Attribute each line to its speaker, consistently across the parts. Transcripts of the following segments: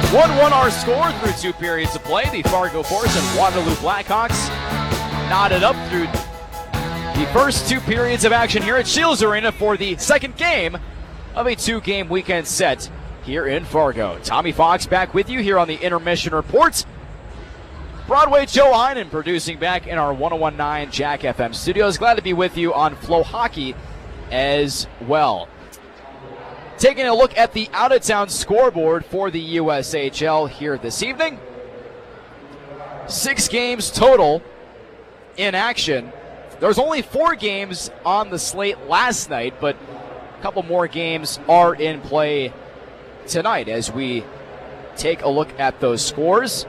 Speaker 1: 1-1 our score through 2 periods of play. The Fargo Force and Waterloo Blackhawks knotted up through the first 2 periods of action here at Shields Arena for the second game of a 2-game weekend set here in Fargo. Tommy Fox back with you here on the Intermission Report. Broadway Joe Heinen producing back in our 1019 Jack FM studios. Glad to be with you on Flow Hockey as well. Taking a look at the out-of-town scoreboard for the USHL here this evening. 6 games total in action. There's only 4 games on the slate last night, but a couple more games are in play tonight as we take a look at those scores.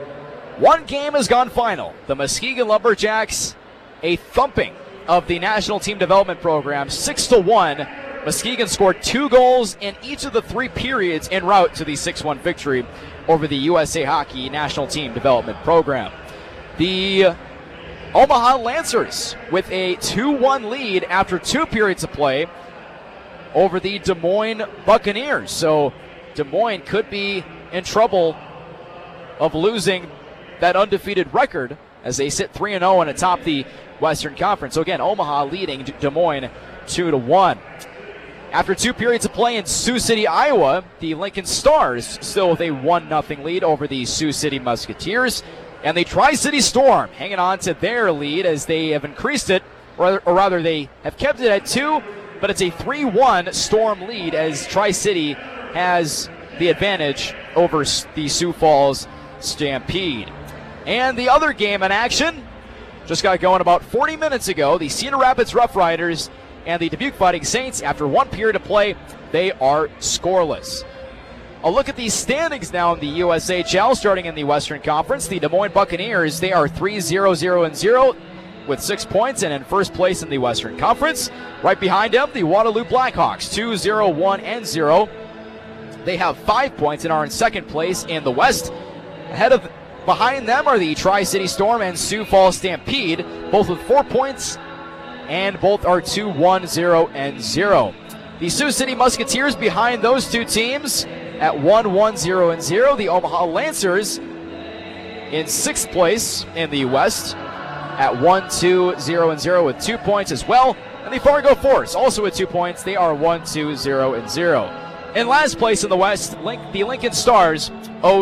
Speaker 1: 1 game has gone final. The Muskegon Lumberjacks, a thumping of the National Team Development Program, 6-1. Muskegon scored 2 goals in each of the 3 periods en route to the 6-1 victory over the USA Hockey National Team Development Program. The Omaha Lancers with a 2-1 lead after 2 periods of play over the Des Moines Buccaneers. So Des Moines could be in trouble of losing that undefeated record as they sit 3-0 and atop the Western Conference. So again, Omaha leading Des Moines 2-1. After 2 periods of play in Sioux City, Iowa, the Lincoln Stars still with a 1-0 lead over the Sioux City Musketeers. And the Tri-City Storm hanging on to their lead as they have increased it, or rather they have kept it at 2, but it's a 3-1 Storm lead as Tri-City has the advantage over the Sioux Falls Stampede. And the other game in action just got going about 40 minutes ago. The Cedar Rapids Rough Riders and the Dubuque Fighting Saints, after 1 period of play, they are scoreless. A look at the standings now in the USHL, starting in the Western Conference. The Des Moines Buccaneers, they are 3-0-0-0 with 6 points and in first place in the Western Conference. Right behind them, the Waterloo Blackhawks, 2-0-1-0. They have 5 points and are in second place in the West. Behind them are the Tri-City Storm and Sioux Falls Stampede, both with 4 points, and both are 2-1-0-0. The Sioux City Musketeers behind those 2 teams at 1-1-0-0. The Omaha Lancers in 6th place in the West at 1-2-0-0 with 2 points as well. And the Fargo Force also with 2 points. They are 1-2-0-0. In last place in the West, the Lincoln Stars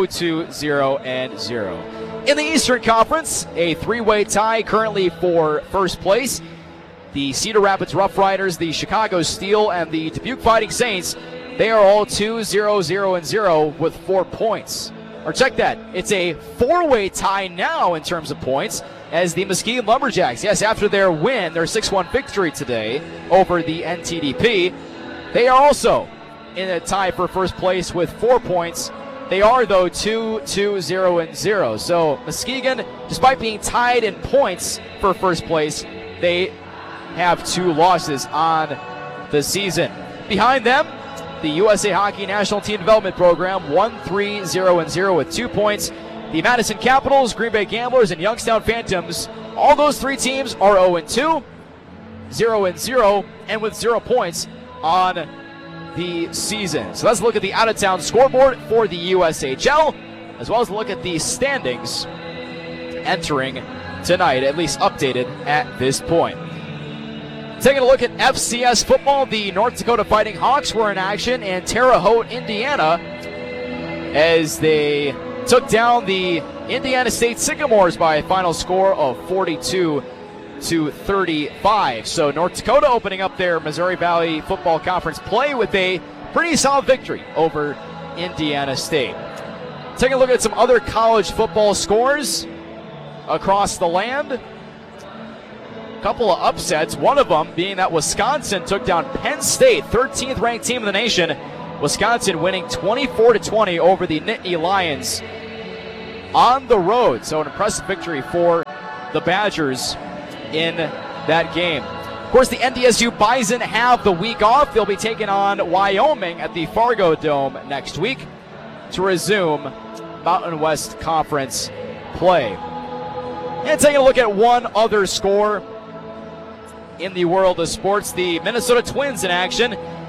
Speaker 1: 0-2-0-0. In the Eastern Conference, a 3-way tie currently for first place. The Cedar Rapids Rough Riders, the Chicago Steel, and the Dubuque Fighting Saints, they are all 2-0-0-0 with 4 points. Or check that, it's a 4-way tie now in terms of points as the Muskegon Lumberjacks, yes, after their win, their 6-1 victory today over the NTDP, they are also in a tie for first place with 4 points. They are, though, 2-0-0. So Muskegon, despite being tied in points for first place, they have 2 losses on the season. Behind them, the USA Hockey National Team Development Program, 1-3-0-0 with 2 points. The Madison Capitals, Green Bay Gamblers, and Youngstown Phantoms, all those 3 teams are 0-2, 0-0, and with 0 points on the season. So let's look at the out-of-town scoreboard for the USHL, as well as look at the standings entering tonight, at least updated at this point. Taking a look at FCS football, the North Dakota Fighting Hawks were in action in Terre Haute, Indiana, as they took down the Indiana State Sycamores by a final score of 42-35. So North Dakota opening up their Missouri Valley Football Conference play with a pretty solid victory over Indiana State. Taking a look at some other college football scores across the land. Couple of upsets, one of them being that Wisconsin took down Penn State, 13th ranked team in the nation. Wisconsin winning 24-20 over the Nittany Lions on the road. So an impressive victory for the Badgers in that game. Of course, the NDSU Bison have the week off. They'll be taking on Wyoming at the Fargo Dome next week to resume Mountain West Conference play. And taking a look at one other score in the world of sports, the Minnesota Twins in action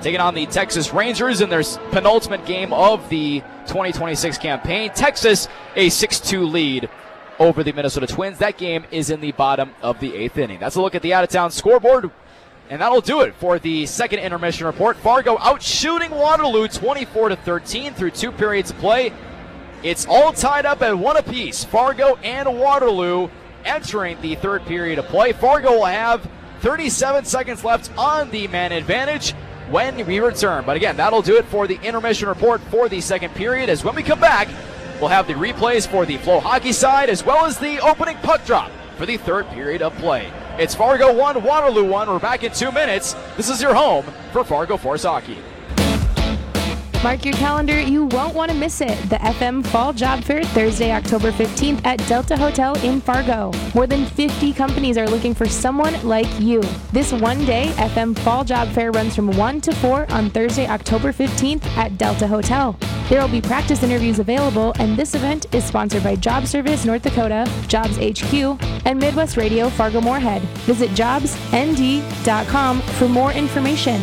Speaker 1: taking on the Texas Rangers in their penultimate game of the 2026 campaign. Texas, a 6-2 lead over the Minnesota Twins. That game is in the bottom of the 8th inning. That's a look at the out-of-town scoreboard, and that'll do it for the second intermission report. Fargo out shooting Waterloo 24-13 through 2 periods of play. It's all tied up at 1 apiece. Fargo and Waterloo entering the 3rd period of play. Fargo will have 37 seconds left on the man advantage when we return. But again, that'll do it for the intermission report for the 2nd period, as when we come back, we'll have the replays for the Flow hockey side as well as the opening puck drop for the 3rd period of play. It's Fargo 1, Waterloo 1. We're back in 2 minutes. This is your home for Fargo Force Hockey.
Speaker 2: Mark your calendar, you won't want to miss it. The FM Fall Job Fair, Thursday, October 15th at Delta Hotel in Fargo. More than 50 companies are looking for someone like you. This one-day FM Fall Job Fair runs from 1 to 4 on Thursday, October 15th at Delta Hotel. There will be practice interviews available, and this event is sponsored by Job Service North Dakota, Jobs HQ, and Midwest Radio Fargo-Moorhead. Visit jobsnd.com for more information.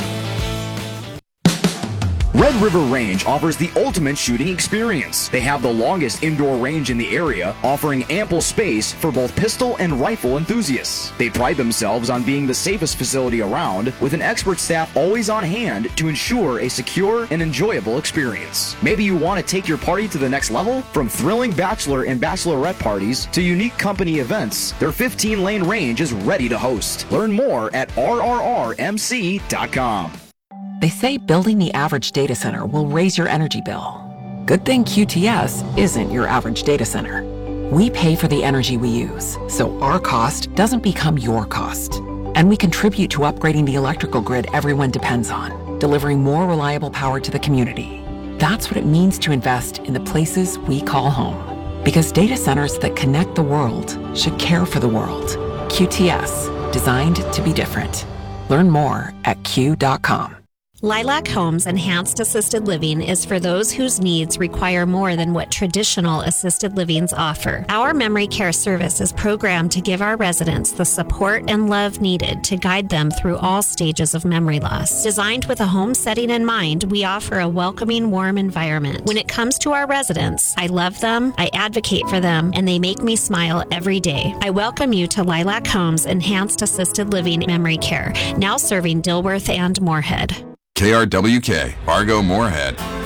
Speaker 3: Red River Range offers the ultimate shooting experience. They have the longest indoor range in the area, offering ample space for both pistol and rifle enthusiasts. They pride themselves on being the safest facility around, with an expert staff always on hand to ensure a secure and enjoyable experience. Maybe you want to take your party to the next level? From thrilling bachelor and bachelorette parties to unique company events, their 15-lane range is ready to host. Learn more at rrrmc.com.
Speaker 4: They say building the average data center will raise your energy bill. Good thing QTS isn't your average data center. We pay for the energy we use, so our cost doesn't become your cost. And we contribute to upgrading the electrical grid everyone depends on, delivering more reliable power to the community. That's what it means to invest in the places we call home. Because data centers that connect the world should care for the world. QTS, designed to be different. Learn more at q.com.
Speaker 5: Lilac Homes Enhanced Assisted Living is for those whose needs require more than what traditional assisted livings offer. Our memory care service is programmed to give our residents the support and love needed to guide them through all stages of memory loss. Designed with a home setting in mind, we offer a welcoming, warm environment. When it comes to our residents, I love them, I advocate for them, and they make me smile every day. I welcome you to Lilac Homes Enhanced Assisted Living Memory Care, now serving Dilworth and Moorhead.
Speaker 6: KRWK, Fargo Moorhead,